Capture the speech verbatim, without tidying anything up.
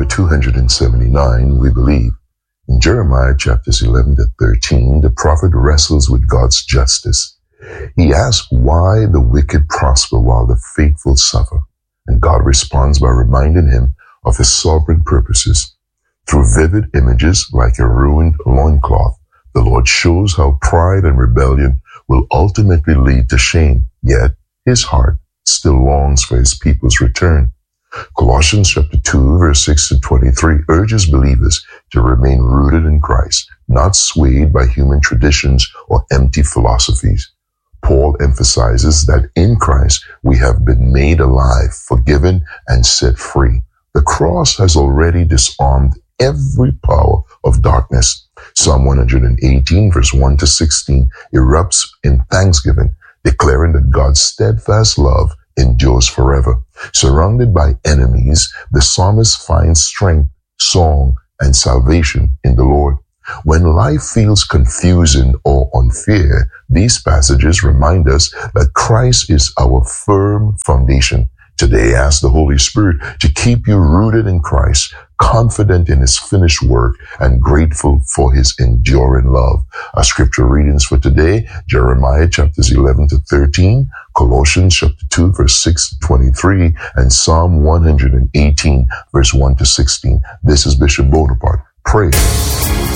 two hundred seventy-nine, we believe. In Jeremiah chapters eleven to thirteen, the prophet wrestles with God's justice. He asks why the wicked prosper while the faithful suffer. And God responds by reminding him of his sovereign purposes. Through vivid images like a ruined loincloth, the Lord shows how pride and rebellion will ultimately lead to shame, yet his heart still longs for his people's return. Colossians chapter two, verse six to twenty-three urges believers to remain rooted in Christ, not swayed by human traditions or empty philosophies. Paul emphasizes that in Christ we have been made alive, forgiven, and set free. The cross has already disarmed every power of darkness. Psalm one hundred eighteen, verse one to sixteen erupts in thanksgiving, declaring that God's steadfast love endures forever. Surrounded by enemies, the psalmist finds strength, song, and salvation in the Lord. When life feels confusing or unfair, these passages remind us that Christ is our firm foundation. Today, ask the Holy Spirit to keep you rooted in Christ, confident in his finished work, and grateful for his enduring love. Our scripture readings for today, Jeremiah chapters eleven to thirteen, Colossians chapter two, verse six to twenty-three, and Psalm one hundred eighteen, verse one to sixteen. This is Bishop Bonaparte. Pray.